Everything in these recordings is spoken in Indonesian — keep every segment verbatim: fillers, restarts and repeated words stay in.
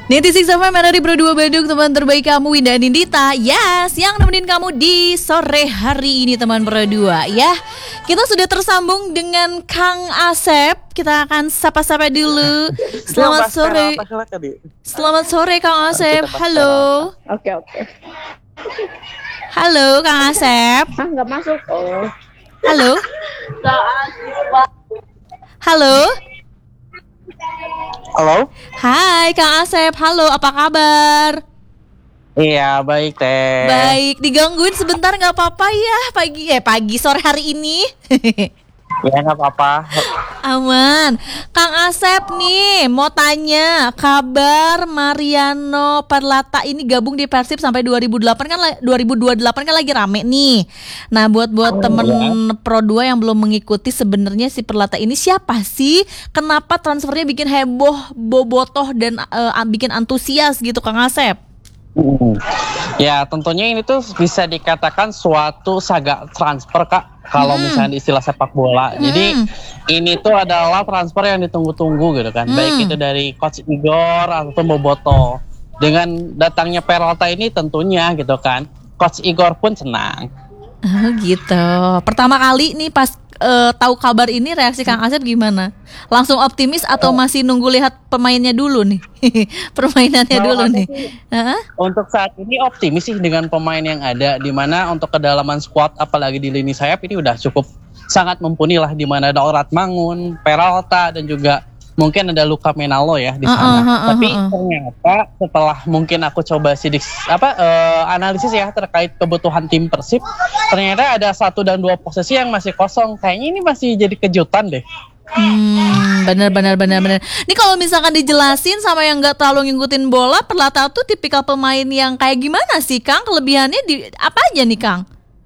sembilan puluh enam F M dari Pro dua Bandung, teman terbaik kamu Winda Nindita. Yes, yang nemenin kamu di sore hari ini teman Pro dua ya. Kita sudah tersambung dengan Kang Asep. Kita akan sapa-sapa dulu. Selamat sore. Selamat sore Kang Asep. Halo. Oke oke. Halo Kang Asep. Ah nggak masuk. Oh. Halo. Halo. Halo. Hai Kang Asep. Halo, apa kabar? Iya, baik Teh. Baik, digangguin sebentar nggak apa-apa ya pagi eh pagi sore hari ini. Ya nggak apa-apa. Aman. Kang Asep nih mau tanya kabar Mariano Perlata ini gabung di Persib sampai dua ribu delapan kan dua ribu dua puluh delapan kan lagi rame nih. Nah, buat buat Oh, temen ya. Pro dua yang belum mengikuti sebenarnya si Perlata ini siapa sih? Kenapa transfernya bikin heboh, bobotoh dan uh, bikin antusias gitu Kang Asep? Hmm. Ya tentunya ini tuh bisa dikatakan suatu saga transfer Kak. Kalau Hmm. misalnya di istilah sepak bola. Jadi Hmm. ini tuh adalah transfer yang ditunggu-tunggu gitu kan. Hmm. Baik itu dari Coach Igor ataupun Boboto. Dengan datangnya Peralta ini tentunya gitu kan, Coach Igor pun senang. Oh gitu. Pertama kali nih pas uh, tahu kabar ini reaksi Kang Asep gimana? Langsung optimis atau masih nunggu lihat pemainnya dulu nih? Permainannya Kalau dulu aku nih. sih, Hah? Untuk saat ini optimis sih dengan pemain yang ada, di mana untuk kedalaman squad apalagi di lini sayap ini udah cukup sangat mumpuni lah, di mana ada Orat Mangun, Peralta dan juga mungkin ada Luka Menalo ya di sana. Uh-uh, uh-uh, Tapi uh-uh. ternyata setelah mungkin aku coba sidik apa eh, analisis ya terkait kebutuhan tim Persib, ternyata ada satu dan dua posisi yang masih kosong. Kayaknya ini masih jadi kejutan deh. Hmm, benar benar benar benar. Ini kalau misalkan dijelasin sama yang nggak terlalu ngikutin bola, Perlata tuh tipikal pemain yang kayak gimana sih Kang? Kelebihannya di apa aja nih Kang?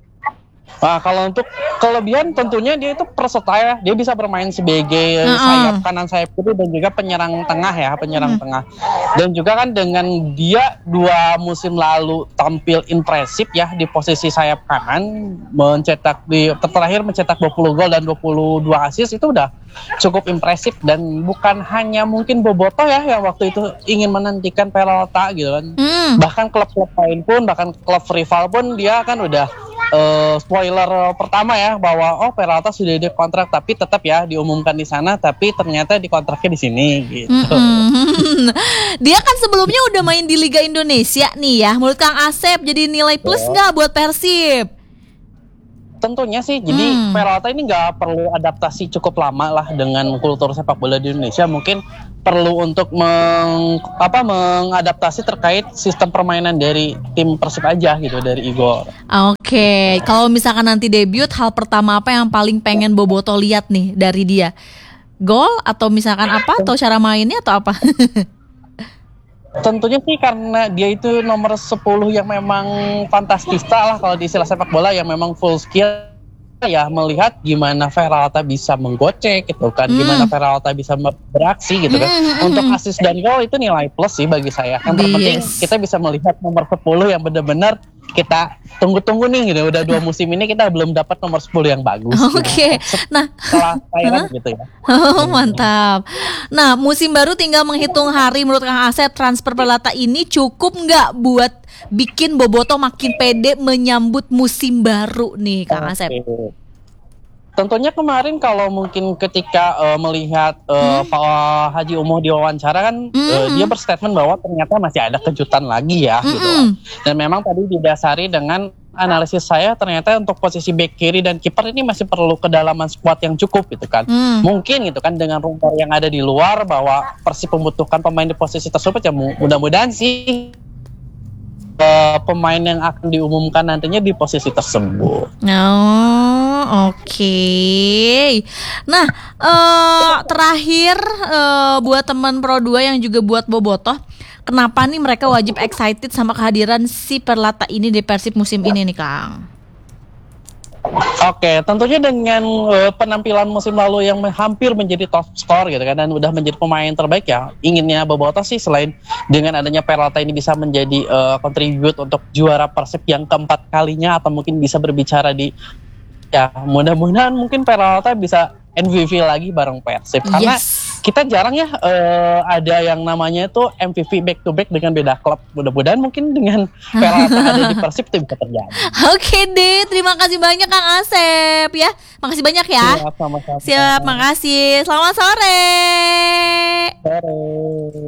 Nah, kalau untuk kelebihan tentunya dia itu versatile ya. Dia bisa bermain sebagai Uh-uh. sayap kanan, sayap kiri dan juga penyerang tengah ya, penyerang Hmm. tengah. Dan juga kan dengan dia dua musim lalu tampil impresif ya di posisi sayap kanan, mencetak di terakhir mencetak dua puluh gol dan dua puluh dua assist, itu udah cukup impresif. Dan bukan hanya mungkin Boboto ya yang waktu itu ingin menantikan Peralta gitu kan. Hmm. Bahkan klub-klub lain pun, bahkan klub rival pun dia kan udah Uh, spoiler pertama ya bahwa oh Peralta sudah di kontrak, tapi tetap ya diumumkan di sana, tapi ternyata di kontraknya di sini gitu. Mm-mm. Dia kan sebelumnya udah main di Liga Indonesia nih ya. Menurut Kang Asep jadi nilai plus nggak buat Persib? Tentunya sih, jadi Hmm. Peralta ini nggak perlu adaptasi cukup lama lah dengan kultur sepak bola di Indonesia. Mungkin perlu untuk meng, apa, mengadaptasi terkait sistem permainan dari tim Persib aja gitu, dari Igor. Oke, kalau misalkan nanti debut, hal pertama apa yang paling pengen Boboto lihat nih dari dia? Gol atau misalkan apa? Atau cara mainnya atau apa? Tentunya sih karena dia itu nomor sepuluh yang memang fantastista lah kalau di istilah sepak bola, yang memang full skill ya, melihat gimana Peralta bisa menggocek gitu kan, Hmm. gimana Peralta bisa beraksi gitu kan. Hmm, hmm, Untuk hmm. assist dan gol itu nilai plus sih bagi saya. Yang terpenting Yes. kita bisa melihat nomor sepuluh yang benar-benar kita tunggu-tunggu nih gitu. Udah dua musim ini kita belum dapat nomor sepuluh yang bagus. Oke, nah Setelah Thailand gitu ya. oh, mantap. Nah, musim baru tinggal menghitung hari. Menurut Kang Asep, transfer Perlata ini cukup nggak buat bikin Boboto makin pede menyambut musim baru nih, Kang Asep? Oke. Tentunya kemarin kalau mungkin ketika uh, melihat uh, Hmm. Pak Haji Umuh diwawancara kan, uh, Hmm. dia berstatement bahwa ternyata masih ada kejutan lagi ya gitu Mm-mm. loh. Dan memang tadi didasari dengan analisis saya, ternyata untuk posisi bek kiri dan kiper ini masih perlu kedalaman squad yang cukup gitu kan. Hmm. Mungkin gitu kan dengan rumor yang ada di luar bahwa Persib membutuhkan pemain di posisi tersebut, ya mu- mudah-mudahan sih uh, pemain yang akan diumumkan nantinya di posisi tersebut. Oh, oke. Nah, eh, terakhir eh, buat teman Pro dua yang juga buat Bobotoh, kenapa nih mereka wajib excited sama kehadiran si Perlata ini di Persib musim ini nih, Kang? Oke, tentunya dengan uh, penampilan musim lalu yang hampir menjadi top skor gitu kan, dan udah menjadi pemain terbaik ya, inginnya Bobotoh sih selain dengan adanya Peralta ini bisa menjadi uh, contribute untuk juara Persib yang keempat kalinya, atau mungkin bisa berbicara di, ya mudah-mudahan mungkin Peralta bisa M V P lagi bareng Persib, karena Yes. kita jarang ya eh, ada yang namanya itu M V P back to back dengan beda klub. Mudah-mudahan mungkin dengan Peralta ada di Persib itu bisa terjadi. Oke deh, terima kasih banyak Kang Asep ya. Makasih banyak ya. Siap, sama-sama. Siap, makasih. Selamat sore. Sore.